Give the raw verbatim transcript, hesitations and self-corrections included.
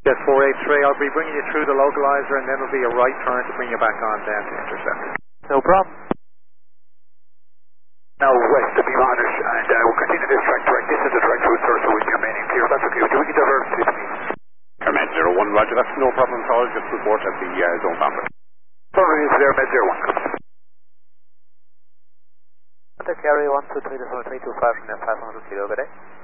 Jet four eight three, I'll be bringing you through the localizer and then it'll be a right turn to bring you back on down to intercept. No problem. Now west of Beamonders, and uh, we'll continue this track direct. This is the direct route, sir, so we'll be remaining clear. That's okay. Do we get divert, please? Med zero one, roger, that's no problem at all, just report at the uh, zone boundary. Sorry, is there Med zero one? Hunter carry one two three to three two five from five hundred kilo, good day.